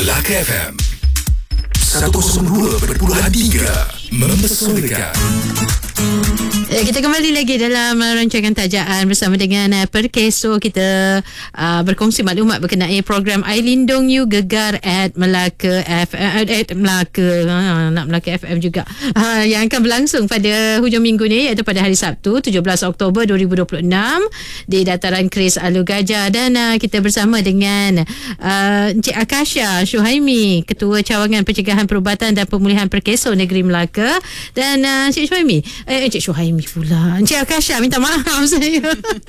Melaka FM 102.3 Mempesonakan. Kita kembali lagi dalam rancangan tajaan bersama dengan Perkeso. Kita berkongsi maklumat berkenaan program I Lindung You Gegar at Melaka FM, nak Melaka FM juga, yang akan berlangsung pada hujung minggu ni, iaitu pada hari Sabtu 17 Oktober 2026 di Dataran Keris Alur Gajah. Dan kita bersama dengan Encik Akasha Syuhaimi, Ketua Cawangan Pencegahan Perubatan dan Pemulihan Perkeso Negeri Melaka. Dan Encik Syuhaimi, Encik Syuhaimi pula, Encik Akasha, minta maaf saya.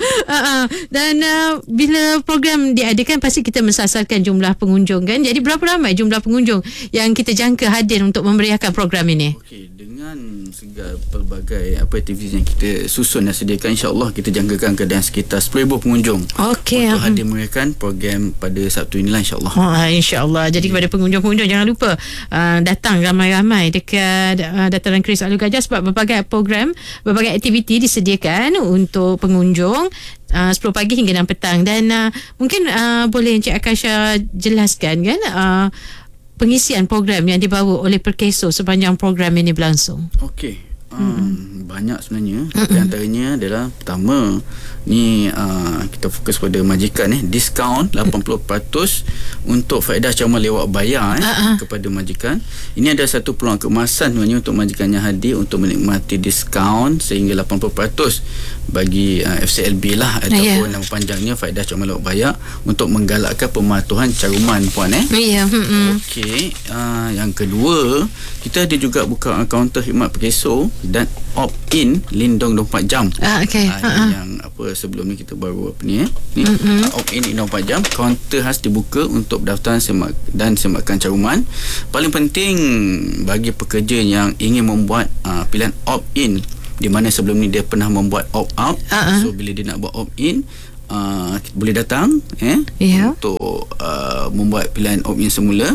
Dan bila program diadakan, pasti kita mensasarkan jumlah pengunjung kan. Jadi berapa ramai jumlah pengunjung yang kita jangka hadir untuk memeriahkan program ini? Okey, dengan segala pelbagai aktiviti yang kita susun dan sediakan, insya-Allah kita jangkakan keadaan sekitar 10,000 pengunjung. Okey, untuk hadir memeriahkan program pada Sabtu inilah, insya-Allah. Insya-Allah. Jadi kepada pengunjung-pengunjung, jangan lupa datang ramai-ramai dekat Dataran Keris Alur Gajah, sebab berbagai program, berbagai aktiviti disediakan untuk pengunjung 10 pagi hingga 6 petang. Dan mungkin boleh Encik Akasha jelaskan kan pengisian program yang dibawa oleh Perkeso sepanjang program ini berlangsung. Okey. Banyak sebenarnya. Di antaranya adalah, pertama ni kita fokus pada majikan diskaun 80% untuk faedah cawangan lewat bayar kepada majikan. Ini ada satu peluang keemasan sebenarnya untuk majikan yang hadir untuk menikmati diskaun sehingga 80% bagi FCLB lah, ataupun nama panjangnya faedah cawangan lewat bayar, untuk menggalakkan pematuhan caruman puan. Okey. Yang kedua, kita ada juga buka kaunter khidmat Perkeso dan opt-in Lindung 24 jam. Yang sebelum ni kita baru opt-in Lindung 24 jam. Kaunter khas dibuka untuk pendaftaran dan semakkan caruman. Paling penting bagi pekerja yang ingin membuat pilihan opt-in, di mana sebelum ni dia pernah membuat opt-out. So bila dia nak buat opt-in, boleh datang untuk membuat pilihan opt-in semula.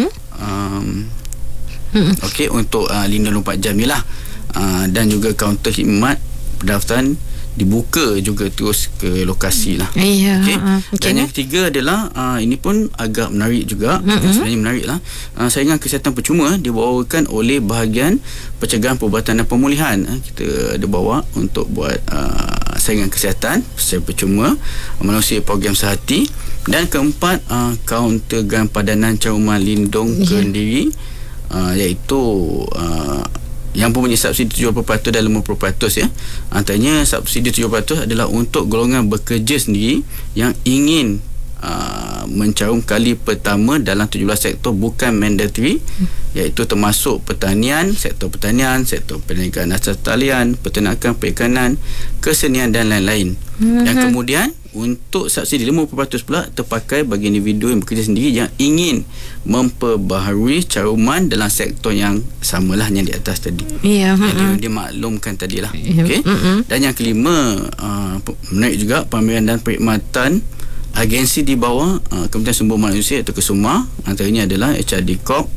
Okey, untuk Lindung 24 jam ni lah. Dan juga kaunter khidmat pendaftaran dibuka juga terus ke lokasi lah. Dan yang ketiga adalah ini pun agak menarik juga, sebenarnya menarik lah, saingan kesihatan percuma dibawakan oleh bahagian pencegahan perubatan dan pemulihan. Kita ada bawa untuk buat saingan kesihatan secara percuma melalui program sehati. Dan keempat, kaunter geran padanan caruman Lindung Kendiri, iaitu yang mempunyai subsidi 70% dan 50%. Antaranya subsidi 70% adalah untuk golongan bekerja sendiri yang ingin mencarum kali pertama dalam 17 sektor bukan mandatory, iaitu termasuk sektor pertanian, sektor perniagaan asas talian, peternakan, perikanan, kesenian dan lain-lain. Dan kemudian untuk subsidi 50% pula terpakai bagi individu yang bekerja sendiri yang ingin memperbaharui caruman dalam sektor yang samalah yang di atas tadi. Yang dia maklumkan tadilah. Okey. Dan yang kelima, menarik juga, pameran dan perkhidmatan agensi di bawah Kementerian Sumber Manusia atau KESUMA. Antaranya adalah HRD Corp,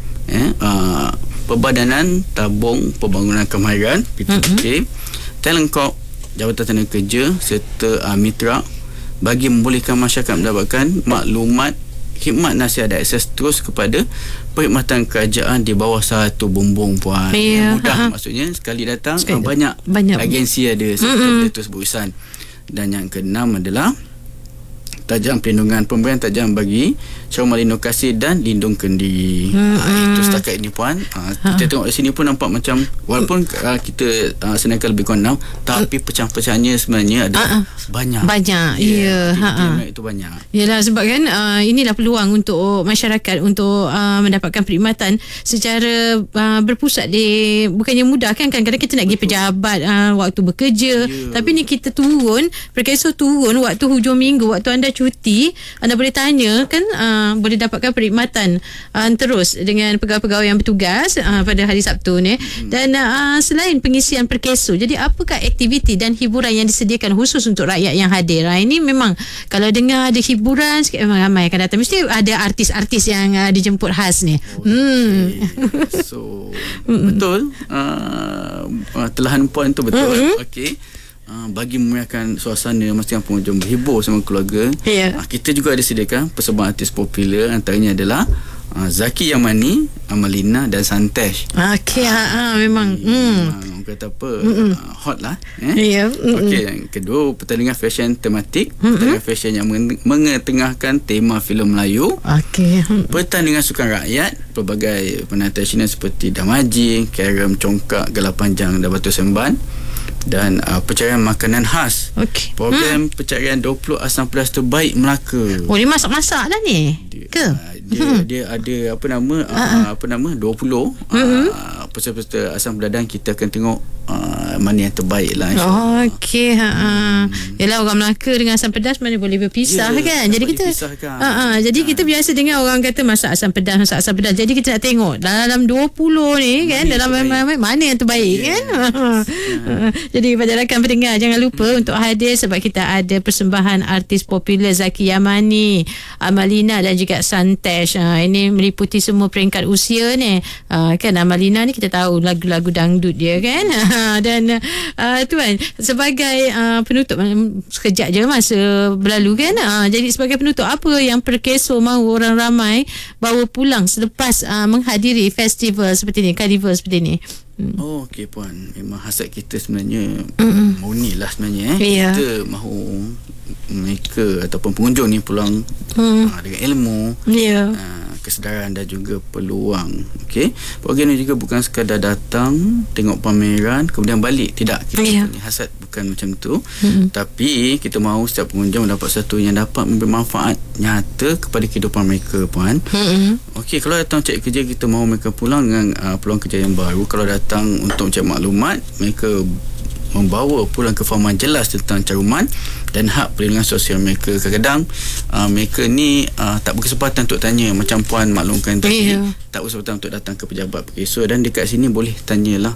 Perbadanan Tabung Pembangunan Kemahiran PTK, Talent Corp, Jabatan Tenaga Kerja serta Mitra, bagi membolehkan masyarakat mendapatkan maklumat, khidmat, nasihat dan akses terus kepada perkhidmatan kerajaan di bawah satu bumbung puan. Mudah maksudnya, sekali datang banyak agensi ada serta terus berurusan. Dan yang keenam adalah tajam perlindungan pemberian tajam bagi caruman lindung kasih dan lindung kendi. Itu setakat ini puan. Kita tengok di sini pun nampak macam, walaupun kita senakan lebih kurang 6, tapi pecah-pecahnya sebenarnya ada banyak. Itu banyak. Yalah, sebab kan inilah peluang untuk masyarakat untuk mendapatkan perkhidmatan secara berpusat di, bukannya mudah kan, kadang-kadang kita nak pergi pejabat waktu bekerja, tapi ni kita turun, Perkeso turun waktu hujung minggu, waktu anda cuti, anda boleh tanya kan, boleh dapatkan perkhidmatan terus dengan pegawai-pegawai yang bertugas pada hari Sabtu ni. Dan selain pengisian Perkeso, jadi apakah aktiviti dan hiburan yang disediakan khusus untuk rakyat yang hadir? Ini memang kalau dengar ada hiburan sikit, memang ramai akan datang. Mesti ada artis-artis yang dijemput khas ni. So betul, telahan puan tu betul. Okey. Bagi memeriahkan suasana, memastikan pengunjung berhibur sama keluarga, kita juga ada sediakan persembahan artis popular. Antaranya adalah Zaki Yamani, Amalina dan Santesh. Okey, memang. Memang kata apa, hot lah. Ya. Okey, yang kedua pertandingan fashion tematik. Pertandingan fashion yang mengetengahkan tema filem Melayu. Okey. Pertandingan sukan rakyat, pelbagai penata nasional seperti damaji, kerem, congkak, gelar panjang dan batu semban. Dan pencarian makanan khas. Okey. Program pencarian 20 asam pedas terbaik Melaka. Oh, dia masak-masak dah ni. Dia ada apa nama 20 peserta asam pedas, dan kita akan tengok mana yang terbaik lah. Okey. Yalah, orang Melaka dengan asam pedas mana boleh berpisah, kan. Jadi kita jadi kita biasa dengar orang kata masak asam pedas. Jadi kita nak tengok dalam 20 ni, kan, dalam mana yang terbaik, kan. Jadi pada rakan pendengar, jangan lupa untuk hadir sebab kita ada persembahan artis popular Zaki Yamani, Amalina dan juga Santesh. Ini meliputi semua peringkat usia ni. Kan Amalina ni kita tahu lagu-lagu dangdut dia, kan. Dan Tuan, sebagai penutup, sekejap je masa berlalu, kan. Jadi sebagai penutup, apa yang Perkeso mahu orang ramai bawa pulang selepas menghadiri festival seperti ni, karnival seperti ni? Okey puan, memang hasrat kita sebenarnya murni lah sebenarnya. Kita mahu mereka ataupun pengunjung ni pulang dengan ilmu, kesedaran dan juga peluang. Okey, program ni juga bukan sekadar datang tengok pameran kemudian balik, tidak. Kita punya hasrat bukan macam tu, tapi kita mahu setiap pengunjung dapat satu yang dapat memberi manfaat nyata kepada kehidupan mereka, puan. Okey, kalau datang cari kerja, kita mahu mereka pulang dengan peluang kerja yang baru. Kalau datang untuk mencari maklumat, mereka membawa pulang kefahaman jelas tentang caruman dan hak perlindungan sosial mereka. Kadang-kadang mereka ni tak berkesempatan untuk tanya, macam puan maklumkan tadi, tak berkesempatan untuk datang ke pejabat Perkeso, dan dekat sini boleh tanyalah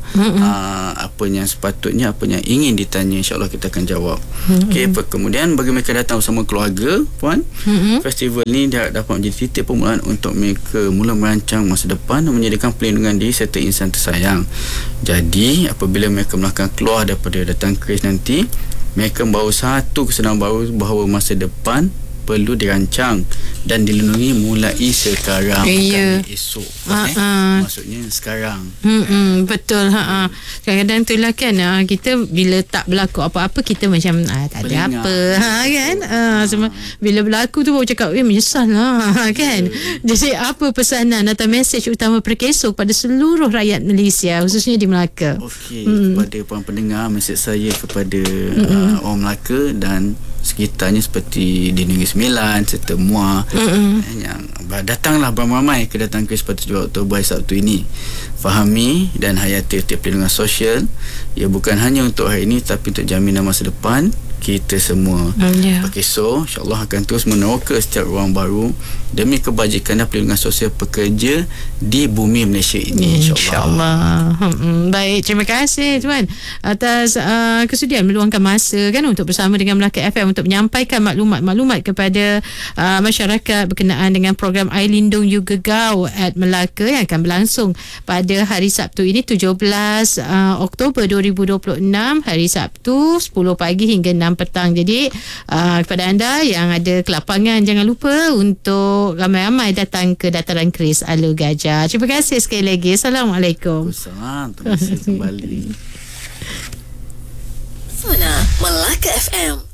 apa yang sepatutnya, apa yang ingin ditanya, insyaAllah kita akan jawab. Okey, kemudian bagi mereka datang bersama keluarga, puan, festival ni dapat menjadi titik permulaan untuk mereka mula merancang masa depan dan menyediakan perlindungan diri serta insan tersayang. Jadi apabila mereka melangkah keluar daripada datang keris nanti, mereka membawa satu kesedaran baru bahawa masa depan perlu dirancang dan dilindungi mulai sekarang, bukan esok. Maksudnya sekarang. Betul. Kadang-kadang itulah, kan, kita bila tak berlaku apa-apa, kita macam tak ada apa, kan. Bila berlaku tu baru cakap menyesal lah, kan. Jadi apa pesanan atau mesej utama Perkeso kepada seluruh rakyat Malaysia, khususnya di Melaka? Okey, kepada puan pendengar, mesej saya kepada orang Melaka dan sekitarnya seperti di Negeri Sembilan serta Muar, yang datanglah beramai-ramai ke datang ke 17 Oktober hari Sabtu ini. Fahami dan hayati tiap perlindungan sosial. Ia bukan hanya untuk hari ini, tapi untuk jaminan masa depan kita semua. Perkeso insyaAllah akan terus meneroka setiap ruang baru demi kebajikan dan perlindungan sosial pekerja di bumi Malaysia ini, insyaAllah. Baik, terima kasih tuan atas kesudian meluangkan masa, kan, untuk bersama dengan Melaka FM untuk menyampaikan maklumat-maklumat kepada masyarakat berkenaan dengan program Air Lindung You Gegau at Melaka yang akan berlangsung pada hari Sabtu ini, 17 Oktober 2026, hari Sabtu 10 pagi hingga 6 petang. Jadi kepada anda yang ada kelapangan, jangan lupa untuk ramai-ramai datang ke Dataran Keris Alor Gajah. Terima kasih sekali lagi. Assalamualaikum. Assalamualaikum. Terima kasih kembali. Melaka FM.